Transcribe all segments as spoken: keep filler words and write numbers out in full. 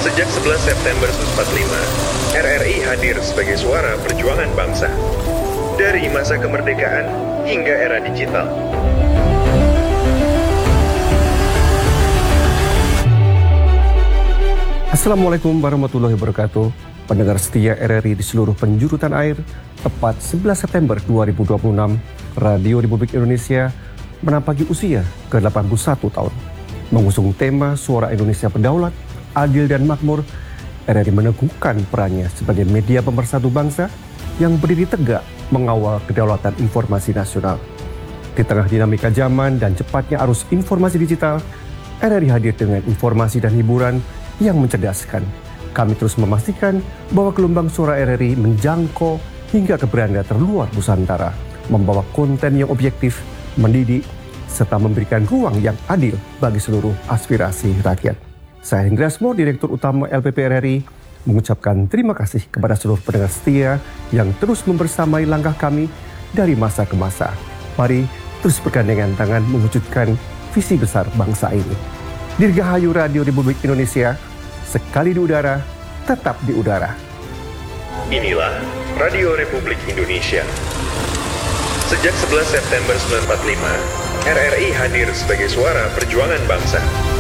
Sejak sebelas September seribu sembilan ratus empat puluh lima, R R I hadir sebagai suara perjuangan bangsa. Dari masa kemerdekaan hingga era digital. Assalamualaikum warahmatullahi wabarakatuh. Pendengar setia R R I di seluruh penjuru tanah air, tepat sebelas September dua ribu dua puluh enam, Radio Republik Indonesia menampaki usia ke delapan puluh satu tahun. Mengusung tema Suara Indonesia Berdaulat, Adil dan Makmur, R R I meneguhkan perannya sebagai media pemersatu bangsa yang berdiri tegak mengawal kedaulatan informasi nasional. Di tengah dinamika zaman dan cepatnya arus informasi digital, R R I hadir dengan informasi dan hiburan yang mencerdaskan. Kami terus memastikan bahwa gelombang suara R R I menjangkau hingga ke beranda terluar Nusantara, membawa konten yang objektif, mendidik, serta memberikan ruang yang adil bagi seluruh aspirasi rakyat. Saya Hendra Asmo, Direktur Utama L P P R R I, mengucapkan terima kasih kepada seluruh pendengar setia yang terus membersamai langkah kami dari masa ke masa. Mari terus bergandengan tangan mewujudkan visi besar bangsa ini. Dirgahayu Radio Republik Indonesia, sekali di udara, tetap di udara. Inilah Radio Republik Indonesia. Sejak sebelas September seribu sembilan ratus empat puluh lima, R R I hadir sebagai suara perjuangan bangsa.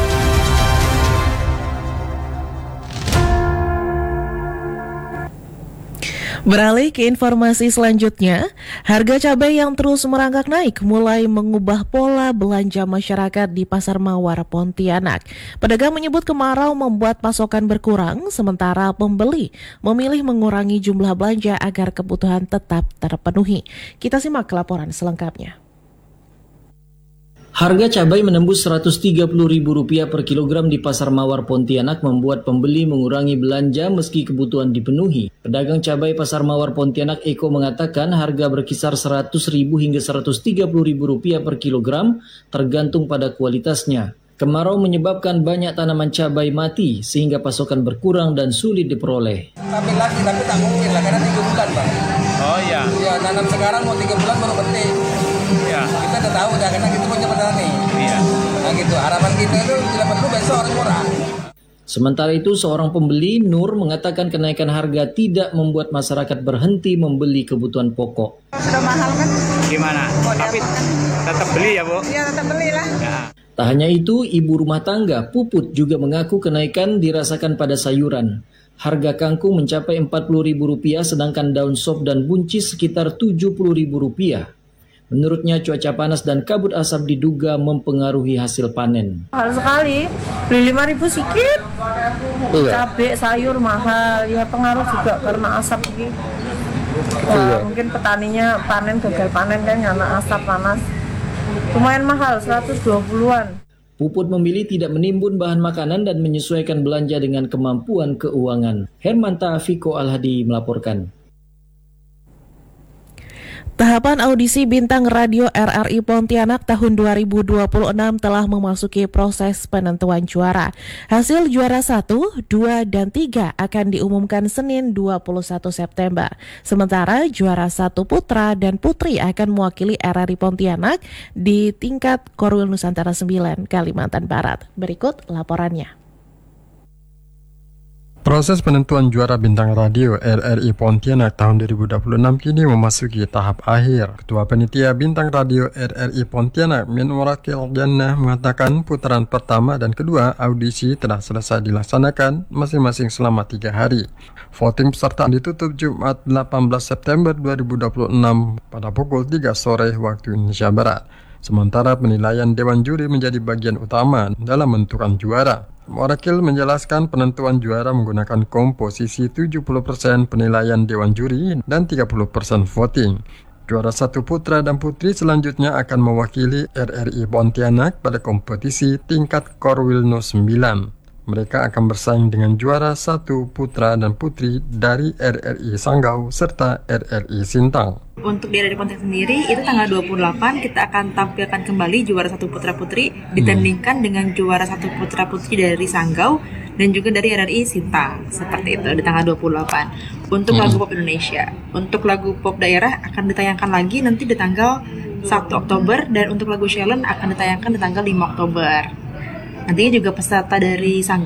Beralih ke informasi selanjutnya, harga cabai yang terus merangkak naik mulai mengubah pola belanja masyarakat di Pasar Mawar Pontianak. Pedagang menyebut kemarau membuat pasokan berkurang, sementara pembeli memilih mengurangi jumlah belanja agar kebutuhan tetap terpenuhi. Kita simak laporan selengkapnya. Harga cabai menembus seratus tiga puluh ribu rupiah per kilogram di Pasar Mawar Pontianak membuat pembeli mengurangi belanja meski kebutuhan dipenuhi. Pedagang cabai Pasar Mawar Pontianak Eko mengatakan harga berkisar seratus ribu hingga seratus tiga puluh ribu rupiah per kilogram tergantung pada kualitasnya. Kemarau menyebabkan banyak tanaman cabai mati sehingga pasokan berkurang dan sulit diperoleh. Tapi lagi, tapi tak mungkin lah karena tiga bulan bang. Oh iya. Ya nanam sekarang mau tiga bulan baru petik. Ya. Kita udah tahu dah karena kita punya petani. Iya. Nah gitu, harapan kita itu bila perlu besok harus murah. Sementara itu seorang pembeli, Nur, mengatakan kenaikan harga tidak membuat masyarakat berhenti membeli kebutuhan pokok. Sudah mahal kan? Gimana? Tapi tetap beli ya Bu? Iya tetap belilah. Ya. Tak hanya itu, ibu rumah tangga Puput juga mengaku kenaikan dirasakan pada sayuran. Harga kangkung mencapai empat puluh ribu rupiah sedangkan daun sop dan buncis sekitar tujuh puluh ribu rupiah. Menurutnya cuaca panas dan kabut asap diduga mempengaruhi hasil panen. Mahal sekali, beli lima ribu sedikit. Cabai, sayur mahal, ya pengaruh juga karena asap ini. Wah, mungkin petaninya panen gagal panen kan karena asap panas. Lumayan mahal, seratus dua puluhan. Puput memilih tidak menimbun bahan makanan dan menyesuaikan belanja dengan kemampuan keuangan. Hermanta Fiko Al-Hadi melaporkan. Tahapan audisi bintang radio R R I Pontianak tahun dua ribu dua puluh enam telah memasuki proses penentuan juara. Hasil juara satu, dua, dan tiga akan diumumkan Senin dua puluh satu September. Sementara juara satu putra dan putri akan mewakili R R I Pontianak di tingkat Korwil Nusantara sembilan, Kalimantan Barat. Berikut laporannya. Proses penentuan juara bintang radio R R I Pontianak tahun dua ribu dua puluh enam kini memasuki tahap akhir. Ketua Panitia Bintang Radio R R I Pontianak, Minwarakil Jannah, mengatakan putaran pertama dan kedua audisi telah selesai dilaksanakan masing-masing selama tiga hari. Voting peserta ditutup Jumat delapan belas September dua ribu dua puluh enam pada pukul tiga sore waktu Indonesia Barat. Sementara penilaian Dewan Juri menjadi bagian utama dalam menentukan juara. Wakil menjelaskan penentuan juara menggunakan komposisi tujuh puluh persen penilaian Dewan Juri dan tiga puluh persen voting. Juara satu putra dan putri selanjutnya akan mewakili R R I Pontianak pada kompetisi tingkat Korwilno sembilan. Mereka akan bersaing dengan juara satu putra dan putri dari R R I Sanggau serta R R I Sintang. Untuk di R R I Pontianak sendiri itu tanggal dua puluh delapan kita akan tampilkan kembali juara satu putra putri ditandingkan hmm. dengan juara satu putra putri dari Sanggau dan juga dari R R I Sintang. Seperti itu di tanggal dua puluh delapan. Untuk hmm. lagu pop Indonesia, untuk lagu pop daerah akan ditayangkan lagi nanti di tanggal satu Oktober dan untuk lagu Shellen akan ditayangkan di tanggal lima Oktober. Nantinya juga peserta dari Sanggau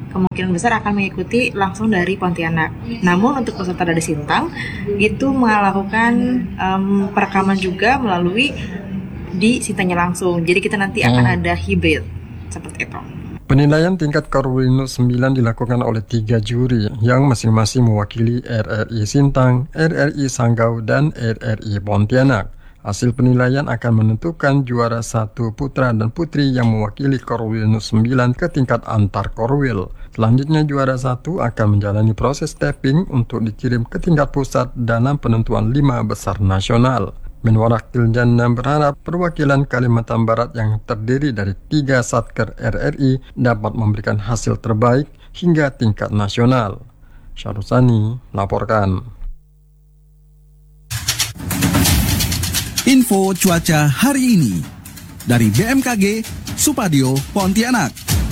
kemungkinan besar akan mengikuti langsung dari Pontianak. Namun untuk peserta dari Sintang itu melakukan um, perekaman juga melalui di Sintangnya langsung. Jadi kita nanti akan hmm. ada hybrid seperti itu. Penilaian tingkat Korwil sembilan dilakukan oleh tiga juri yang masing-masing mewakili R R I Sintang, R R I Sanggau, dan R R I Pontianak. Hasil penilaian akan menentukan juara satu putra dan putri yang mewakili Korwil sembilan ke tingkat antar Korwil. Selanjutnya juara satu akan menjalani proses tapping untuk dikirim ke tingkat pusat dalam penentuan lima besar nasional. Menwakil Jannah berharap perwakilan Kalimantan Barat yang terdiri dari tiga satker R R I dapat memberikan hasil terbaik hingga tingkat nasional. Syarusani laporkan. Info cuaca hari ini dari B M K G Supadio Pontianak.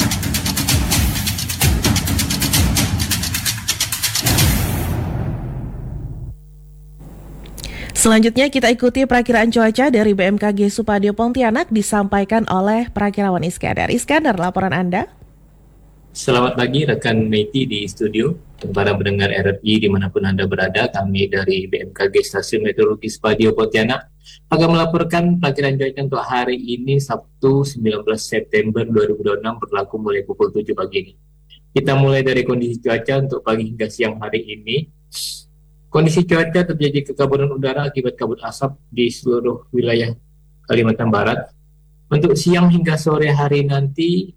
Selanjutnya kita ikuti perakiraan cuaca dari B M K G Supadio Pontianak disampaikan oleh Perakirawan Iskandar. Iskandar, laporan Anda. Selamat pagi rekan Meiti di studio. Para pendengar R R I dimanapun Anda berada, kami dari B M K G Stasiun Meteorologi Supadio Pontianak akan melaporkan perakiraan cuaca untuk hari ini Sabtu sembilan belas September dua ribu dua puluh enam berlaku mulai pukul tujuh pagi ini. Kita mulai dari kondisi cuaca untuk pagi hingga siang hari ini. Kondisi cuaca terjadi kekaburan udara akibat kabut asap di seluruh wilayah Kalimantan Barat. Untuk siang hingga sore hari nanti,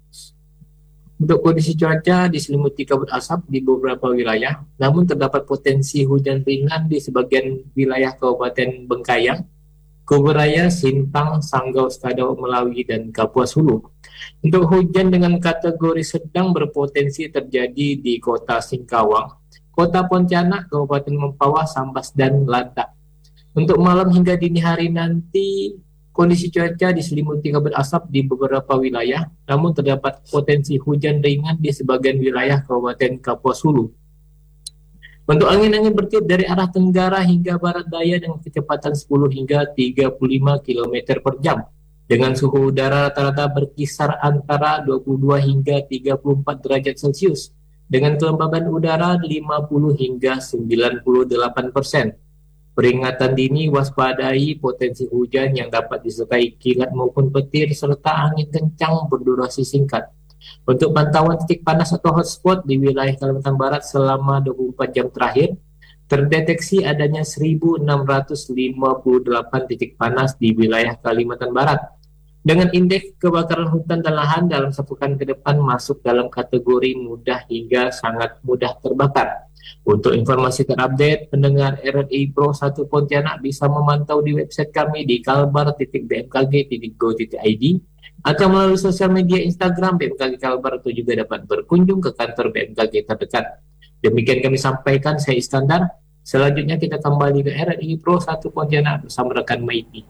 untuk kondisi cuaca diselimuti kabut asap di beberapa wilayah, namun terdapat potensi hujan ringan di sebagian wilayah Kabupaten Bengkayang, Kuburaya, Sintang, Sanggau, Skadau, Melawi, dan Kapuas Hulu. Untuk hujan dengan kategori sedang berpotensi terjadi di Kota Singkawang, Kota Pontianak, Kabupaten Mempawah, Sambas, dan Landak. Untuk malam hingga dini hari nanti, kondisi cuaca diselimuti kabut asap di beberapa wilayah, namun terdapat potensi hujan ringan di sebagian wilayah Kabupaten Kapuas Hulu. Untuk angin-angin bertiup dari arah tenggara hingga barat daya dengan kecepatan sepuluh hingga tiga puluh lima kilometer per jam, dengan suhu udara rata-rata berkisar antara dua puluh dua hingga tiga puluh empat derajat Celcius, dengan kelembaban udara lima puluh hingga sembilan puluh delapan persen. Peringatan dini waspadai potensi hujan yang dapat disertai kilat maupun petir serta angin kencang berdurasi singkat. Untuk pantauan titik panas atau hotspot di wilayah Kalimantan Barat selama dua puluh empat jam terakhir, terdeteksi adanya seribu enam ratus lima puluh delapan titik panas di wilayah Kalimantan Barat, dengan indeks kebakaran hutan dan lahan dalam sepekan ke depan masuk dalam kategori mudah hingga sangat mudah terbakar. Untuk informasi terupdate, pendengar R R I Pro satu Pontianak bisa memantau di website kami di kalbar titik b m k g titik go titik i d atau melalui sosial media Instagram B M K G Kalbar, atau juga dapat berkunjung ke kantor B M K G terdekat. Demikian kami sampaikan, saya Iskandar. Selanjutnya kita kembali ke R R I Pro satu Pontianak bersama rekan Maiti.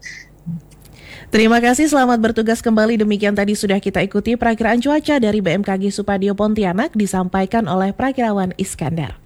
Terima kasih, selamat bertugas kembali. Demikian tadi sudah kita ikuti perakiraan cuaca dari B M K G Supadio Pontianak disampaikan oleh Perakirawan Iskandar.